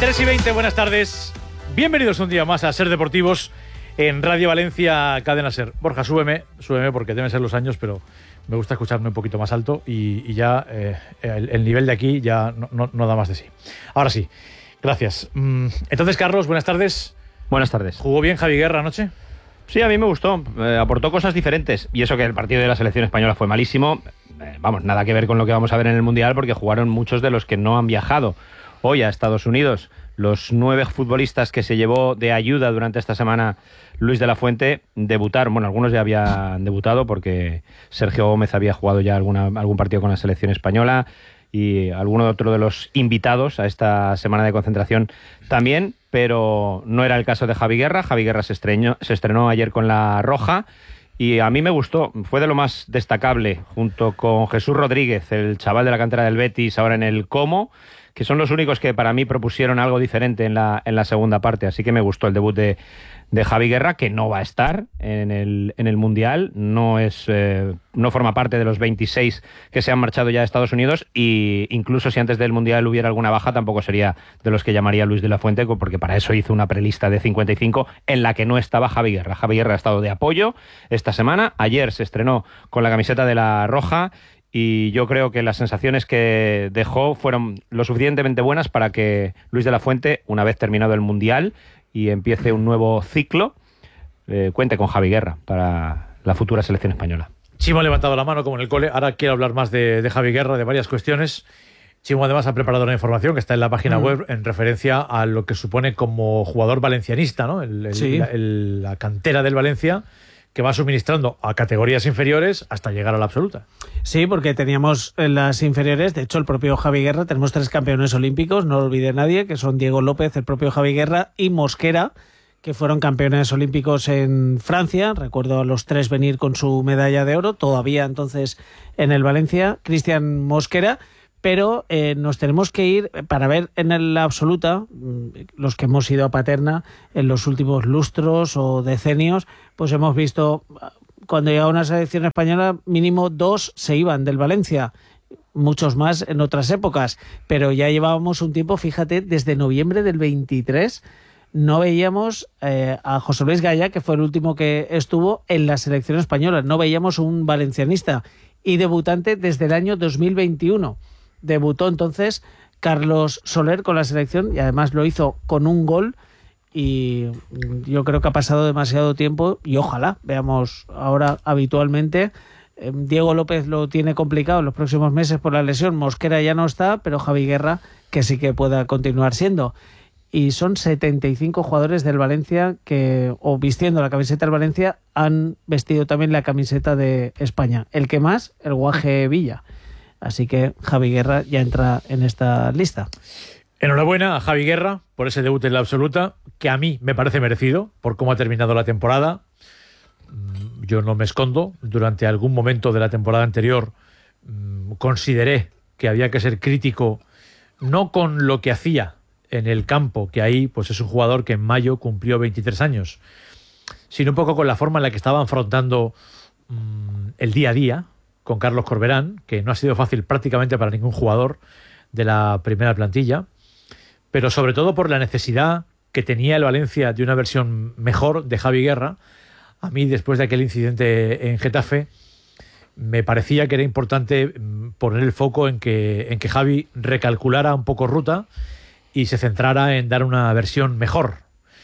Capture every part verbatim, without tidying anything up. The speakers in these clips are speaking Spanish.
tres y veinte, buenas tardes. Bienvenidos un día más a Ser Deportivos en Radio Valencia, Cadena Ser. Borja, súbeme, súbeme porque deben ser los años, pero me gusta escucharme un poquito más alto y, y ya eh, el, el nivel de aquí ya no, no, no da más de sí. Ahora sí, gracias. Entonces, Carlos, buenas tardes. Buenas tardes. ¿Jugó bien Javi Guerra anoche? Sí, a mí me gustó. Eh, aportó cosas diferentes. Y eso que el partido de la selección española fue malísimo. Eh, vamos, nada que ver con lo que vamos a ver en el Mundial, porque jugaron muchos de los que no han viajado hoy a Estados Unidos. Los nueve futbolistas que se llevó de ayuda durante esta semana Luis de la Fuente debutaron. Bueno, algunos ya habían debutado porque Sergio Gómez había jugado ya alguna, algún partido con la selección española y alguno otro de los invitados a esta semana de concentración también, pero no era el caso de Javi Guerra. Javi Guerra se estrenó, se estrenó ayer con la roja y a mí me gustó. Fue de lo más destacable, junto con Jesús Rodríguez, el chaval de la cantera del Betis, ahora en el Como, que son los únicos que para mí propusieron algo diferente en la, en la segunda parte. Así que me gustó el debut de, de Javi Guerra, que no va a estar en el, en el Mundial, no es eh, no forma parte de los veintiséis que se han marchado ya a Estados Unidos, y incluso si antes del Mundial hubiera alguna baja, tampoco sería de los que llamaría Luis de la Fuente, porque para eso hizo una prelista de cincuenta y cinco en la que no estaba Javi Guerra. Javi Guerra ha estado de apoyo esta semana, ayer se estrenó con la camiseta de la roja, y yo creo que las sensaciones que dejó fueron lo suficientemente buenas para que Luis de la Fuente, una vez terminado el Mundial y empiece un nuevo ciclo, eh, cuente con Javi Guerra para la futura selección española. Chimo ha levantado la mano como en el cole. Ahora quiero hablar más de, de Javi Guerra, de varias cuestiones. Chimo además ha preparado una información que está en la página mm. web en referencia a lo que supone como jugador valencianista, ¿no? El, el, sí. la, el, la cantera del Valencia, que va suministrando a categorías inferiores hasta llegar a la absoluta. Sí, porque teníamos en las inferiores, de hecho el propio Javi Guerra, tenemos tres campeones olímpicos, no lo olvide nadie, que son Diego López, el propio Javi Guerra y Mosquera, que fueron campeones olímpicos en Francia. Recuerdo a los tres venir con su medalla de oro, todavía entonces en el Valencia, Cristian Mosquera. Pero eh, nos tenemos que ir para ver en la absoluta, los que hemos ido a Paterna en los últimos lustros o decenios, pues hemos visto, cuando llegaba una selección española, mínimo dos se iban del Valencia, muchos más en otras épocas, pero ya llevábamos un tiempo, fíjate, desde noviembre del veintitrés, no veíamos eh, a José Luis Gaya, que fue el último que estuvo en la selección española, no veíamos un valencianista y debutante desde el año dos mil veintiuno. Debutó entonces Carlos Soler con la selección y además lo hizo con un gol, y yo creo que ha pasado demasiado tiempo y ojalá veamos ahora habitualmente. eh, Diego López lo tiene complicado en los próximos meses por la lesión, Mosquera ya no está, pero Javi Guerra que sí que pueda continuar siendo. Y son setenta y cinco jugadores del Valencia que, o vistiendo la camiseta del Valencia, han vestido también la camiseta de España. El que más, el Guaje Villa. Así que Javi Guerra ya entra en esta lista. Enhorabuena a Javi Guerra por ese debut en la absoluta, que a mí me parece merecido por cómo ha terminado la temporada. Yo no me escondo. Durante algún momento de la temporada anterior mmm, consideré que había que ser crítico, no con lo que hacía en el campo, que ahí pues es un jugador que en mayo cumplió veintitrés años, sino un poco con la forma en la que estaba afrontando mmm, el día a día con Carlos Corberán, que no ha sido fácil prácticamente para ningún jugador de la primera plantilla, pero sobre todo por la necesidad que tenía el Valencia de una versión mejor de Javi Guerra. A mí, después de aquel incidente en Getafe, me parecía que era importante poner el foco en que, en que Javi recalculara un poco ruta y se centrara en dar una versión mejor.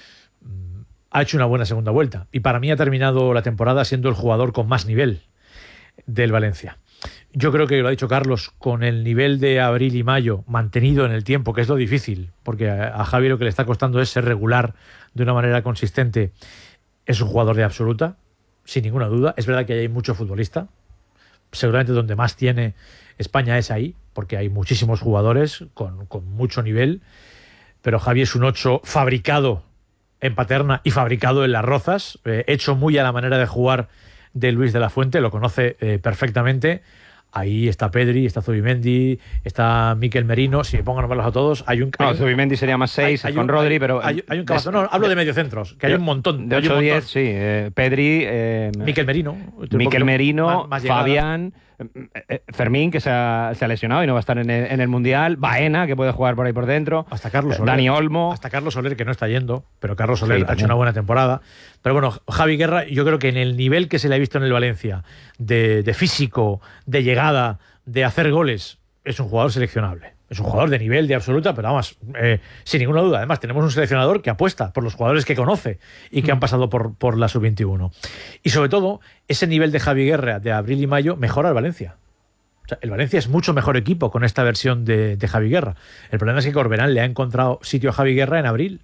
Ha hecho una buena segunda vuelta y para mí ha terminado la temporada siendo el jugador con más nivel del Valencia. Yo creo que lo ha dicho Carlos, con el nivel de abril y mayo mantenido en el tiempo, que es lo difícil, porque a Javi lo que le está costando es ser regular de una manera consistente. Es un jugador de absoluta, sin ninguna duda. Es verdad que hay mucho futbolista, seguramente donde más tiene España es ahí, porque hay muchísimos jugadores con, con mucho nivel, pero Javi es un ocho fabricado en Paterna y fabricado en Las Rozas, eh, hecho muy a la manera de jugar de Luis de la Fuente, lo conoce eh, perfectamente. Ahí está Pedri, está Zubimendi, está Mikel Merino. Si me pongo a nombrarlos a todos, hay un... No, Zubimendi sería más seis con un, Rodri, hay, pero... Hay, hay un cabazo. No, hablo de mediocentros, que hay un montón. De ocho a diez, sí. Eh, Pedri... Eh, Mikel Merino. Mikel Merino, más, más Fabián, Fermín, que se ha, se ha lesionado y no va a estar en el, en el Mundial, Baena, que puede jugar por ahí por dentro, hasta Carlos Soler, Dani Olmo, hasta Carlos Soler, que no está yendo, pero Carlos Soler sí, ha hecho una buena temporada. Pero bueno, Javi Guerra, yo creo que en el nivel que se le ha visto en el Valencia, de, de físico, de llegada, de hacer goles, es un jugador seleccionable. Es un jugador de nivel, de absoluta, pero vamos, eh, sin ninguna duda. Además, tenemos un seleccionador que apuesta por los jugadores que conoce y que han pasado por, por la sub veintiuno. Y sobre todo, ese nivel de Javi Guerra de abril y mayo mejora al Valencia. O sea, el Valencia es mucho mejor equipo con esta versión de, de Javi Guerra. El problema es que Corberán le ha encontrado sitio a Javi Guerra en abril.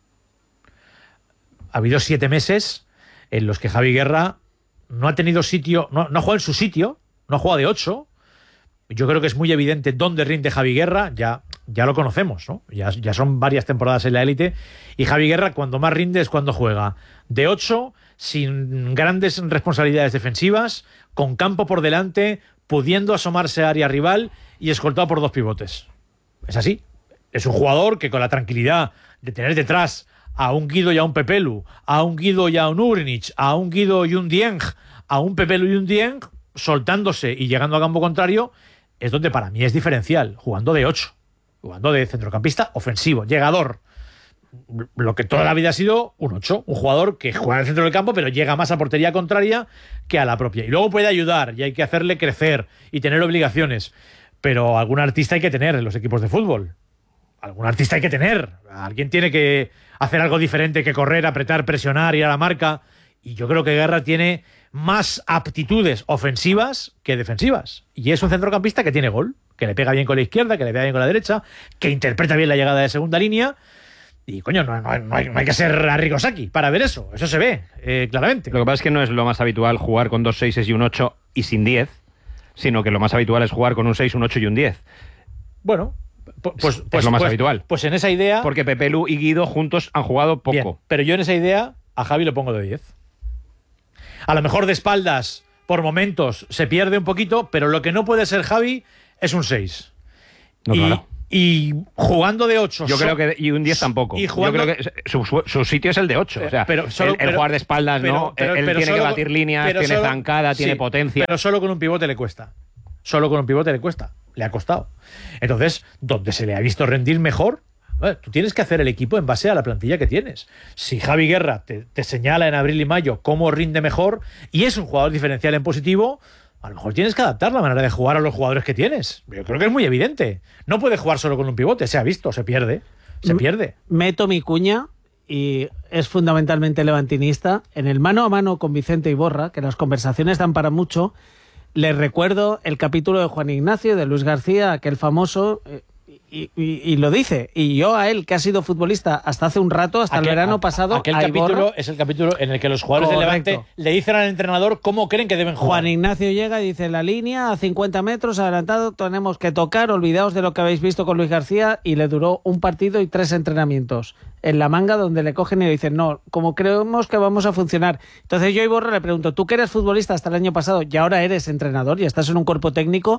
Ha habido siete meses en los que Javi Guerra no ha tenido sitio, no, no ha jugado en su sitio, no ha jugado de ocho. Yo creo que es muy evidente dónde rinde Javi Guerra, ya, ya lo conocemos, ¿no? Ya, ya son varias temporadas en la élite, y Javi Guerra cuando más rinde es cuando juega de ocho, sin grandes responsabilidades defensivas, con campo por delante, pudiendo asomarse a área rival y escoltado por dos pivotes. Es así. Es un jugador que con la tranquilidad de tener detrás a un Guido y a un Pepelu, a un Guido y a un Urinich, a un Guido y un Dieng, a un Pepelu y un Dieng, soltándose y llegando a campo contrario, es donde para mí es diferencial, jugando de ocho, jugando de centrocampista ofensivo, llegador. Lo que toda la vida ha sido un ocho, un jugador que juega en el centro del campo, pero llega más a portería contraria que a la propia. Y luego puede ayudar y hay que hacerle crecer y tener obligaciones. Pero algún artista hay que tener en los equipos de fútbol. Algún artista hay que tener. Alguien tiene que hacer algo diferente que correr, apretar, presionar, ir a la marca. Y yo creo que Guerra tiene más aptitudes ofensivas que defensivas. Y es un centrocampista que tiene gol, que le pega bien con la izquierda, que le pega bien con la derecha, que interpreta bien la llegada de segunda línea. Y coño, no, no, no, hay, no hay que ser Arrigosaki para ver eso. Eso se ve eh, claramente. Lo que pasa es que no es lo más habitual jugar con dos seises y un ocho y sin diez, sino que lo más habitual es jugar con un seis, un ocho y un diez. Bueno, pues, pues, es lo más pues, habitual. Pues en esa idea... Porque Pepelu y Guido juntos han jugado poco. Bien, pero yo en esa idea a Javi lo pongo de diez. A lo mejor de espaldas, por momentos, se pierde un poquito, pero lo que no puede ser Javi es un seis. No, y, claro. y jugando de ocho... Yo so creo que... Y un diez tampoco. Y jugando, yo creo que su, su, su sitio es el de ocho. O sea, pero solo, el, el pero, jugar de espaldas, pero, ¿no? Pero, él pero tiene solo, que batir líneas, tiene solo, zancada, sí, tiene potencia. Pero solo con un pivote le cuesta. Solo con un pivote le cuesta. Le ha costado. Entonces, donde se le ha visto rendir mejor... Bueno, tú tienes que hacer el equipo en base a la plantilla que tienes. Si Javi Guerra te, te señala en abril y mayo cómo rinde mejor y es un jugador diferencial en positivo, a lo mejor tienes que adaptar la manera de jugar a los jugadores que tienes. Yo creo que es muy evidente. No puede jugar solo con un pivote, se ha visto, se pierde. Se pierde. Meto mi cuña y es fundamentalmente levantinista. En el mano a mano con Vicente Iborra, que las conversaciones dan para mucho, les recuerdo el capítulo de Juan Ignacio, de Luis García, aquel famoso... Eh, Y, y, y lo dice, y yo a él, que ha sido futbolista hasta hace un rato, hasta aquel, el verano pasado, aquel capítulo es el capítulo en el que los jugadores Correcto. de Levante le dicen al entrenador cómo creen que deben jugar. Juan Ignacio llega y dice, la línea a cincuenta metros adelantado tenemos que tocar, olvidaos de lo que habéis visto con Luis García, y le duró un partido y tres entrenamientos en la manga, donde le cogen y le dicen, no, como creemos que vamos a funcionar. Entonces yo a Iborra le pregunto, tú que eres futbolista hasta el año pasado y ahora eres entrenador y estás en un cuerpo técnico,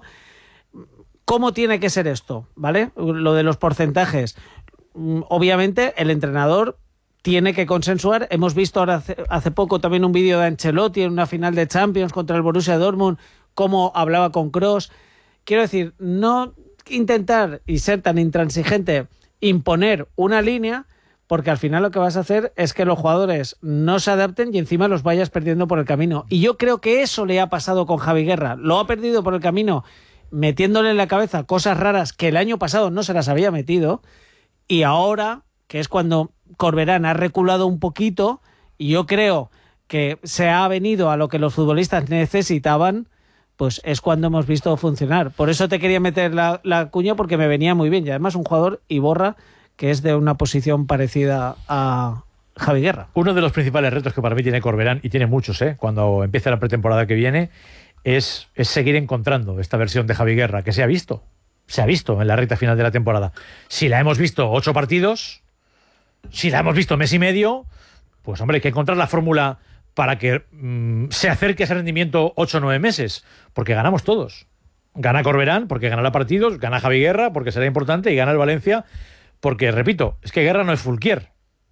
¿cómo tiene que ser esto? ¿Vale? Lo de los porcentajes. Obviamente, el entrenador tiene que consensuar. Hemos visto ahora hace, hace poco también un vídeo de Ancelotti en una final de Champions contra el Borussia Dortmund, cómo hablaba con Kroos. Quiero decir, no intentar y ser tan intransigente, imponer una línea, porque al final lo que vas a hacer es que los jugadores no se adapten y encima los vayas perdiendo por el camino. Y yo creo que eso le ha pasado con Javi Guerra. Lo ha perdido por el camino, metiéndole en la cabeza cosas raras que el año pasado no se las había metido, y ahora, que es cuando Corberán ha reculado un poquito, y yo creo que se ha venido a lo que los futbolistas necesitaban, pues es cuando hemos visto funcionar. Por eso te quería meter la, la cuña, porque me venía muy bien, y además un jugador, Iborra, que es de una posición parecida a Javi Guerra. Uno de los principales retos que para mí tiene Corberán, y tiene muchos, ¿eh? cuando empiece la pretemporada que viene, Es, es seguir encontrando esta versión de Javi Guerra, que se ha visto, se ha visto en la recta final de la temporada. Si la hemos visto ocho partidos, si la hemos visto mes y medio, pues hombre, hay que encontrar la fórmula para que mmm, se acerque a ese rendimiento ocho o nueve meses, porque ganamos todos. Gana Corberán porque ganará partidos, gana Javi Guerra porque será importante, y gana el Valencia porque, repito, es que Guerra no es Fulquier.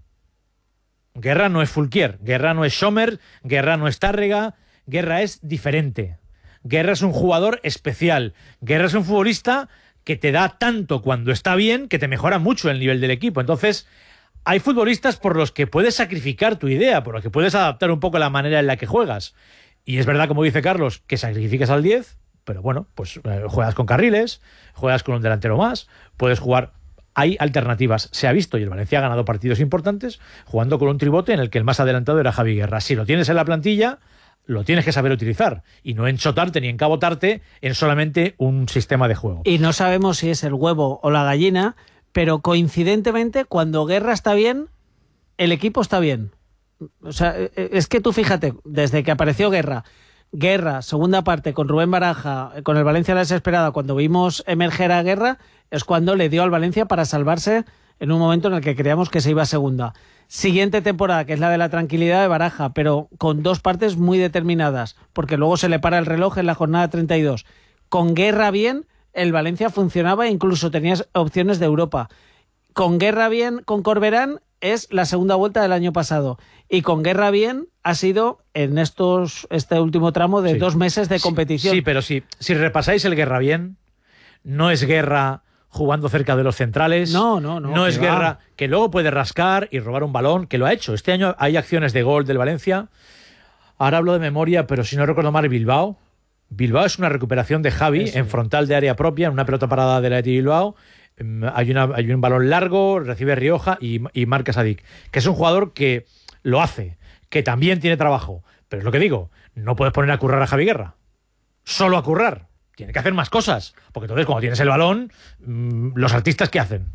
Guerra no es Fulquier, Guerra no es Sommer, Guerra no es Tárrega, Guerra es diferente. Guerra es un jugador especial. Guerra es un futbolista que te da tanto cuando está bien que te mejora mucho el nivel del equipo. Entonces, hay futbolistas por los que puedes sacrificar tu idea, por los que puedes adaptar un poco la manera en la que juegas. Y es verdad, como dice Carlos, que sacrificas al diez, pero bueno, pues eh, juegas con carriles, juegas con un delantero más, puedes jugar... Hay alternativas, se ha visto, y el Valencia ha ganado partidos importantes jugando con un tribote en el que el más adelantado era Javi Guerra. Si lo tienes en la plantilla, lo tienes que saber utilizar y no enchotarte ni encabotarte en solamente un sistema de juego. Y no sabemos si es el huevo o la gallina, pero coincidentemente, cuando Guerra está bien, el equipo está bien. O sea, es que tú fíjate, desde que apareció Guerra, Guerra, segunda parte, con Rubén Baraja, con el Valencia a la desesperada, cuando vimos emerger a Guerra, es cuando le dio al Valencia para salvarse en un momento en el que creíamos que se iba a segunda. Siguiente temporada, que es la de la tranquilidad de Baraja, pero con dos partes muy determinadas, porque luego se le para el reloj en la jornada treinta y dos. Con Guerra bien, el Valencia funcionaba e incluso tenías opciones de Europa. Con Guerra bien, con Corberán, es la segunda vuelta del año pasado. Y con Guerra bien ha sido en estos este último tramo de sí. dos meses de competición. Sí, sí, pero sí, si repasáis el Guerra bien, no es Guerra jugando cerca de los centrales. No, no, no. No es va. Guerra que luego puede rascar y robar un balón, que lo ha hecho. Este año hay acciones de gol del Valencia. Ahora hablo de memoria, pero si no recuerdo mal, Bilbao. Bilbao es una recuperación de Javi Eso. en frontal de área propia, en una pelota parada de la de Bilbao. Hay, una, hay un balón largo, recibe Rioja y, y marca Sadik, que es un jugador que lo hace, que también tiene trabajo. Pero es lo que digo, no puedes poner a currar a Javi Guerra. Solo a currar. Tiene que hacer más cosas. Porque entonces, cuando tienes el balón, mmm, los artistas, ¿qué hacen?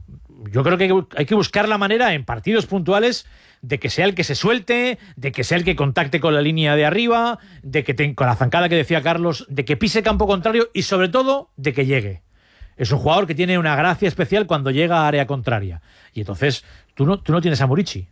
Yo creo que hay, que hay que buscar la manera en partidos puntuales de que sea el que se suelte, de que sea el que contacte con la línea de arriba, de que tenga, con la zancada que decía Carlos, de que pise campo contrario y sobre todo de que llegue. Es un jugador que tiene una gracia especial cuando llega a área contraria. Y entonces, tú no, tú no tienes a Murici.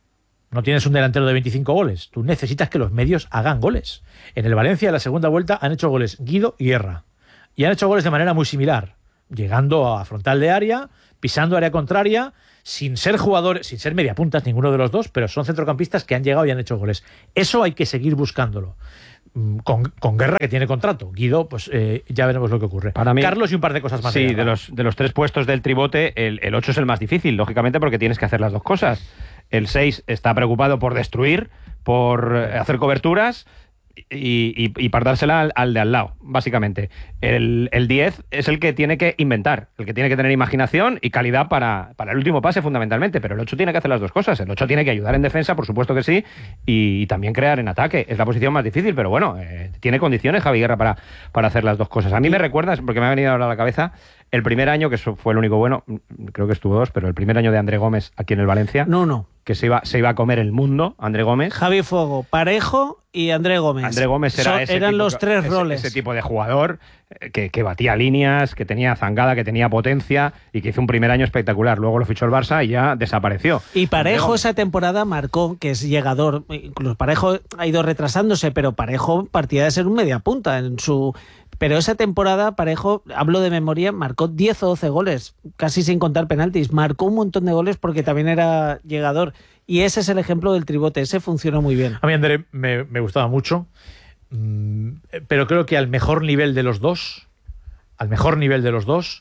No tienes un delantero de veinticinco goles. Tú necesitas que los medios hagan goles. En el Valencia, en la segunda vuelta, han hecho goles Guido y Guerra. Y han hecho goles de manera muy similar. Llegando a frontal de área, pisando área contraria, sin ser jugadores, sin ser mediapuntas, ninguno de los dos, pero son centrocampistas que han llegado y han hecho goles. Eso hay que seguir buscándolo. Con, con Guerra, que tiene contrato. Guido, pues eh, ya veremos lo que ocurre. Para mí, Carlos y un par de cosas más. Sí, de, de los, de los tres puestos del tribote, el, el ocho es el más difícil, lógicamente, porque tienes que hacer las dos cosas. El seis está preocupado por destruir, por hacer coberturas y, y, y pardársela al, al de al lado, básicamente. El, el diez es el que tiene que inventar, el que tiene que tener imaginación y calidad para, para el último pase, fundamentalmente. Pero el ocho tiene que hacer las dos cosas. El ocho tiene que ayudar en defensa, por supuesto que sí, y, y también crear en ataque. Es la posición más difícil, pero bueno, eh, tiene condiciones Javi Guerra para, para hacer las dos cosas. A mí me recuerdas, porque me ha venido ahora a la cabeza, el primer año, que eso fue el único bueno, creo que estuvo dos, pero el primer año de André Gómez aquí en el Valencia. No, no. Que se iba, se iba a comer el mundo, André Gómez. Javi Fuego, Parejo y André Gómez. André Gómez era so, ese eran tipo, los tres ese, roles. Ese tipo de jugador que, que batía líneas, que tenía zangada, que tenía potencia y que hizo un primer año espectacular. Luego lo fichó el Barça y ya desapareció. Y Parejo esa temporada marcó, que es llegador. Incluso Parejo ha ido retrasándose, pero Parejo partía de ser un mediapunta en su... Pero esa temporada, Parejo, hablo de memoria, marcó diez o doce goles, casi sin contar penaltis. Marcó un montón de goles porque también era llegador. Y ese es el ejemplo del tribote, ese funcionó muy bien. A mí, André, me, me gustaba mucho, mmm, pero creo que al mejor nivel de los dos, al mejor nivel de los dos,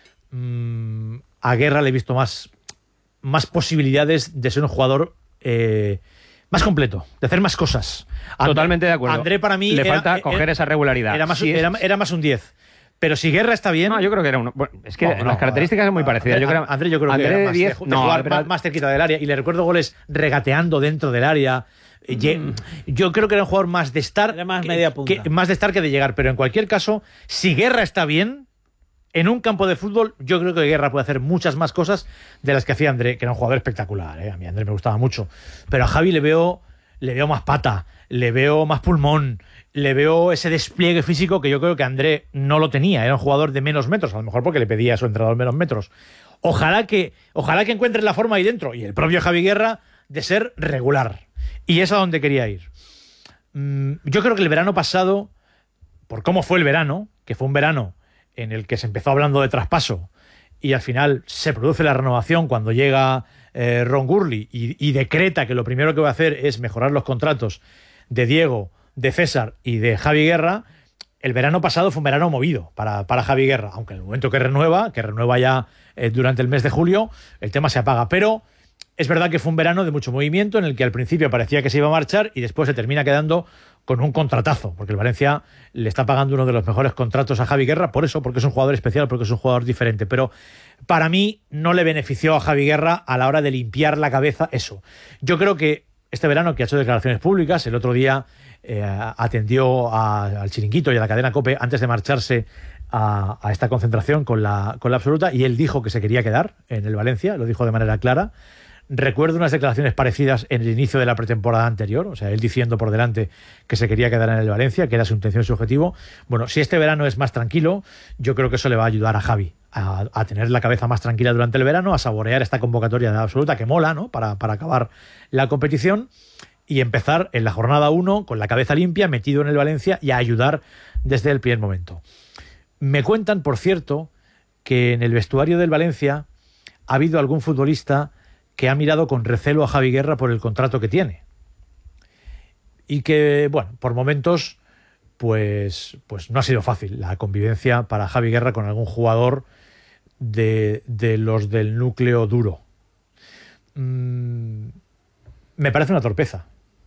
mmm, a Guerra le he visto más, más posibilidades de ser un jugador... Eh, más completo, de hacer más cosas. Totalmente de acuerdo. André, para mí... Le era, falta era, coger esa regularidad. Era más, sí, era, es... era más un diez. Pero si Guerra está bien... No, yo creo que era uno... Bueno, es que no, las no, características son muy parecidas. André, yo creo, André, yo creo André que era más diez, de, de no, jugar pero... más, más cerquita del área. Y le recuerdo goles regateando dentro del área. Mm. Yo creo que era un jugador más de estar... Era más que, media punta. Que, más de estar que de llegar. Pero en cualquier caso, si Guerra está bien... En un campo de fútbol, yo creo que Guerra puede hacer muchas más cosas de las que hacía André, que era un jugador espectacular, ¿eh? A mí André me gustaba mucho. Pero a Javi le veo, le veo más pata, le veo más pulmón, le veo ese despliegue físico que yo creo que André no lo tenía. Era un jugador de menos metros, a lo mejor porque le pedía a su entrenador menos metros. Ojalá que, ojalá que encuentre la forma ahí dentro, y el propio Javi Guerra, de ser regular. Y es a donde quería ir. Mm, yo creo que el verano pasado, por cómo fue el verano, que fue un verano en el que se empezó hablando de traspaso y al final se produce la renovación cuando llega eh, Ron Gurley y, y decreta que lo primero que va a hacer es mejorar los contratos de Diego, de César y de Javi Guerra, el verano pasado fue un verano movido para, para Javi Guerra, aunque en el momento que renueva, que renueva ya eh, durante el mes de julio, el tema se apaga. Pero es verdad que fue un verano de mucho movimiento en el que al principio parecía que se iba a marchar y después se termina quedando con un contratazo, porque el Valencia le está pagando uno de los mejores contratos a Javi Guerra, por eso, porque es un jugador especial, porque es un jugador diferente. Pero para mí no le benefició a Javi Guerra a la hora de limpiar la cabeza eso. Yo creo que este verano, que ha hecho declaraciones públicas, el otro día eh, atendió a, al Chiringuito y a la cadena COPE antes de marcharse a, a esta concentración con la, con la absoluta, y él dijo que se quería quedar en el Valencia, lo dijo de manera clara. Recuerdo unas declaraciones parecidas en el inicio de la pretemporada anterior, o sea, él diciendo por delante que se quería quedar en el Valencia, que era su intención y su objetivo. Bueno, si este verano es más tranquilo, yo creo que eso le va a ayudar a Javi a, a tener la cabeza más tranquila durante el verano, a saborear esta convocatoria de la absoluta que mola, ¿no? Para, para acabar la competición y empezar en la jornada uno con la cabeza limpia, metido en el Valencia y a ayudar desde el primer momento. Me cuentan, por cierto, que en el vestuario del Valencia ha habido algún futbolista que ha mirado con recelo a Javi Guerra por el contrato que tiene. Y que, bueno, por momentos, pues, pues no ha sido fácil la convivencia para Javi Guerra con algún jugador de, de los del núcleo duro. Mm, me parece una torpeza.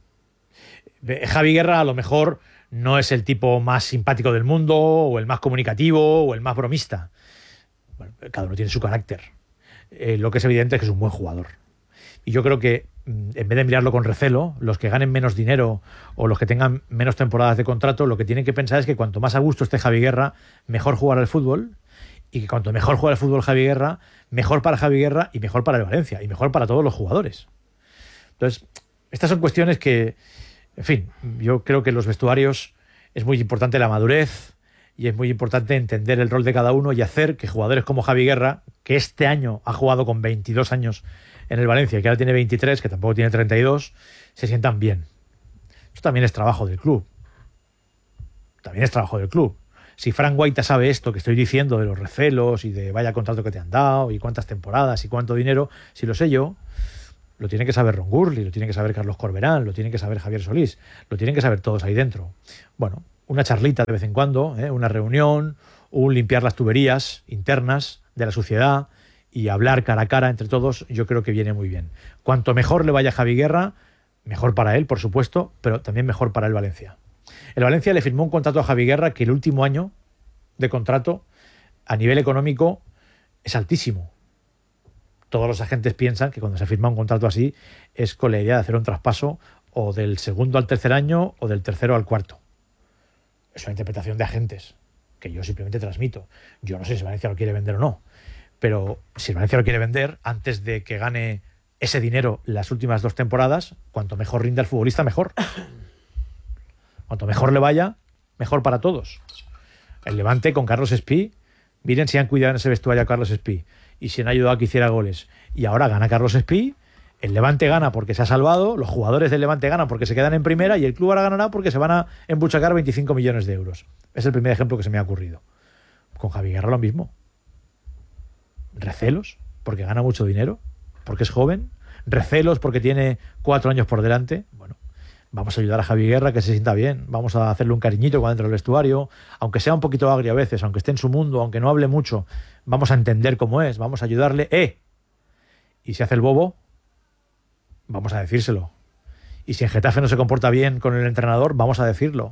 Javi Guerra a lo mejor no es el tipo más simpático del mundo, o el más comunicativo, o el más bromista. Bueno, cada uno tiene su carácter. Eh, lo que es evidente es que es un buen jugador. Y yo creo que en vez de mirarlo con recelo, los que ganen menos dinero o los que tengan menos temporadas de contrato, lo que tienen que pensar es que cuanto más a gusto esté Javi Guerra, mejor jugará al fútbol, y que cuanto mejor juega el fútbol Javi Guerra, mejor para Javi Guerra y mejor para el Valencia y mejor para todos los jugadores. Entonces, estas son cuestiones que, en fin, yo creo que en los vestuarios es muy importante la madurez y es muy importante entender el rol de cada uno y hacer que jugadores como Javi Guerra, que este año ha jugado con veintidós años en el Valencia, que ahora tiene veintitrés, que tampoco tiene treinta y dos, se sientan bien. Eso también es trabajo del club. También es trabajo del club. Si Frank Guaita sabe esto que estoy diciendo de los recelos y de vaya contrato que te han dado y cuántas temporadas y cuánto dinero, si lo sé yo, lo tiene que saber Ron Gurley, lo tiene que saber Carlos Corberán, lo tiene que saber Javier Solís, lo tienen que saber todos ahí dentro. Bueno, una charlita de vez en cuando, ¿eh? Una reunión, un limpiar las tuberías internas de la suciedad y hablar cara a cara entre todos, yo creo que viene muy bien. Cuanto mejor le vaya a Javi Guerra, mejor para él, por supuesto, pero también mejor para el Valencia. El Valencia le firmó un contrato a Javi Guerra que el último año de contrato, a nivel económico, es altísimo. Todos los agentes piensan que cuando se firma un contrato así es con la idea de hacer un traspaso o del segundo al tercer año o del tercero al cuarto. Es una interpretación de agentes que yo simplemente transmito. Yo no sé si Valencia lo quiere vender o no, pero si el Valencia lo quiere vender, antes de que gane ese dinero las últimas dos temporadas, cuanto mejor rinda el futbolista, mejor. Cuanto mejor le vaya, mejor para todos. El Levante con Carlos Espí, miren si han cuidado en ese vestuario a Carlos Espí y si han ayudado a que hiciera goles. Y ahora gana Carlos Espí, el Levante gana porque se ha salvado, los jugadores del Levante ganan porque se quedan en primera y el club ahora ganará porque se van a embuchacar veinticinco millones de euros. Es el primer ejemplo que se me ha ocurrido. Con Javi Guerra lo mismo. Recelos porque gana mucho dinero, porque es joven. Recelos porque tiene cuatro años por delante. Bueno, vamos a ayudar a Javi Guerra que se sienta bien. Vamos a hacerle un cariñito cuando entre el vestuario, aunque sea un poquito agrio a veces, aunque esté en su mundo, aunque no hable mucho. Vamos a entender cómo es, vamos a ayudarle. ¡Eh! Y si hace el bobo, vamos a decírselo. Y si en Getafe no se comporta bien con el entrenador, vamos a decirlo.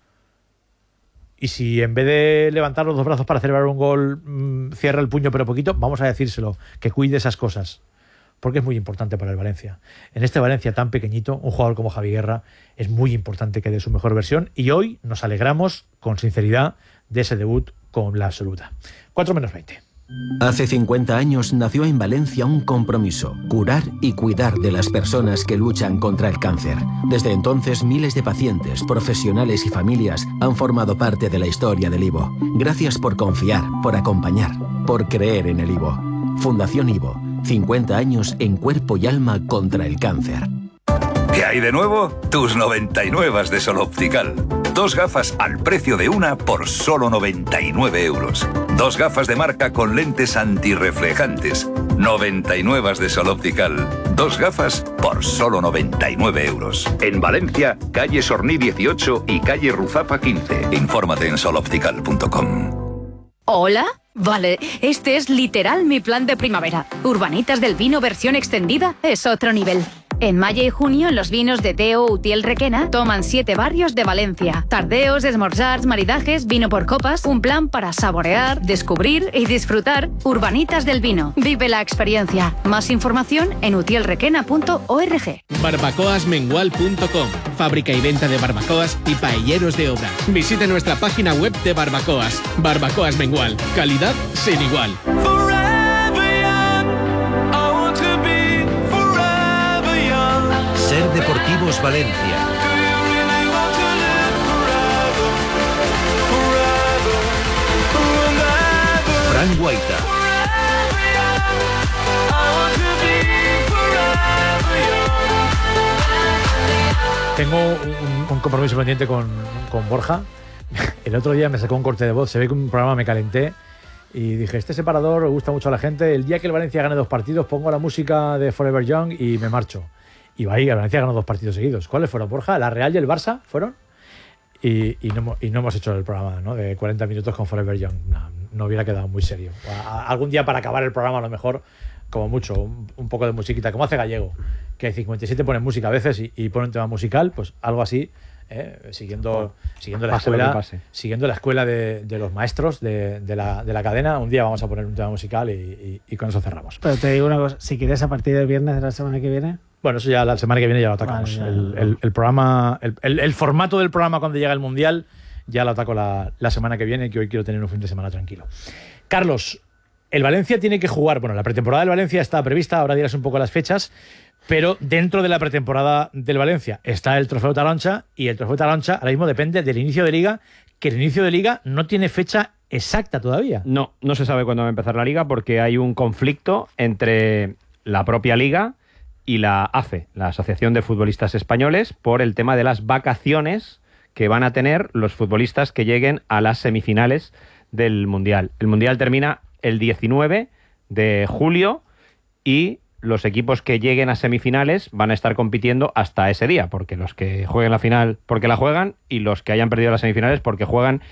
Y si en vez de levantar los dos brazos para celebrar un gol, mmm, cierra el puño pero poquito, vamos a decírselo, que cuide esas cosas. Porque es muy importante para el Valencia. En este Valencia tan pequeñito, un jugador como Javi Guerra es muy importante que dé su mejor versión. Y hoy nos alegramos con sinceridad de ese debut con la absoluta. cuatro menos veinte. Hace cincuenta años nació en Valencia un compromiso: curar y cuidar de las personas que luchan contra el cáncer. Desde entonces, miles de pacientes, profesionales y familias han formado parte de la historia del Ivo. Gracias por confiar, por acompañar, por creer en el Ivo. Fundación Ivo, cincuenta años en cuerpo y alma contra el cáncer. ¿Qué hay de nuevo? Tus noventa y nueve de Sol Optical. Dos gafas al precio de una por solo noventa y nueve euros. Dos gafas de marca con lentes antirreflejantes. noventa y nueve de Sol Optical. Dos gafas por solo noventa y nueve euros. En Valencia, calle Sorní dieciocho y calle Ruzafa quince. Infórmate en sol optical punto com. ¿Hola? Vale, este es literal mi plan de primavera. Urbanitas del Vino versión extendida es otro nivel. En mayo y junio, los vinos de Teo Utiel Requena toman siete barrios de Valencia. Tardeos, esmorzars, maridajes, vino por copas. Un plan para saborear, descubrir y disfrutar. Urbanitas del Vino. Vive la experiencia. Más información en utiel requena punto org. barbacoas mengual punto com. Fábrica y venta de barbacoas y paelleros de obra. Visite nuestra página web de barbacoas. Barbacoas Mengual. Calidad sin igual. Ser Deportivos Valencia. Fran Guaita. Tengo un, un compromiso pendiente con, con Borja. El otro día me sacó un corte de voz. Se ve que un programa me calenté y dije, este separador gusta mucho a la gente. El día que el Valencia gane dos partidos pongo la música de Forever Young y me marcho. Y va ahí, el Valencia ganó dos partidos seguidos. ¿Cuáles fueron, Borja? ¿La Real y el Barça fueron? Y, y, no, y no hemos hecho el programa, ¿no?, de cuarenta minutos con Forever Young. No, no hubiera quedado muy serio. A, a, algún día para acabar el programa, a lo mejor, como mucho, un, un poco de musiquita, como hace Gallego, que cincuenta y siete pone música a veces y, y pone un tema musical, pues algo así, ¿eh? siguiendo, oh, siguiendo la escuela, siguiendo la escuela de, de los maestros de, de, la, de la cadena. Un día vamos a poner un tema musical y, y, y con eso cerramos. Pero te digo una cosa, si quieres a partir del viernes de la semana que viene... Bueno, eso ya la semana que viene ya lo atacamos. Vale, el, el, el programa, el, el, el formato del programa cuando llega el Mundial ya lo ataco la, la semana que viene, que hoy quiero tener un fin de semana tranquilo. Carlos, el Valencia tiene que jugar, bueno, la pretemporada del Valencia está prevista, ahora dirás un poco las fechas, pero dentro de la pretemporada del Valencia está el Trofeo Taroncha y el Trofeo Taroncha ahora mismo depende del inicio de Liga, que el inicio de Liga no tiene fecha exacta todavía. No, no se sabe cuándo va a empezar la Liga porque hay un conflicto entre la propia Liga y la A F E, la Asociación de Futbolistas Españoles, por el tema de las vacaciones que van a tener los futbolistas que lleguen a las semifinales del Mundial. El Mundial termina el diecinueve de julio y los equipos que lleguen a semifinales van a estar compitiendo hasta ese día, porque los que jueguen la final porque la juegan y los que hayan perdido las semifinales porque juegan